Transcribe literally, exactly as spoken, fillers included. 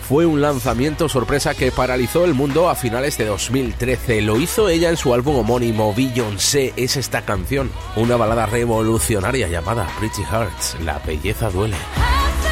fue un lanzamiento sorpresa que paralizó el mundo a finales de dos mil trece. Lo hizo ella en su álbum homónimo, Beyoncé. Es esta canción, una balada revolucionaria llamada Pretty Hearts, La belleza duele.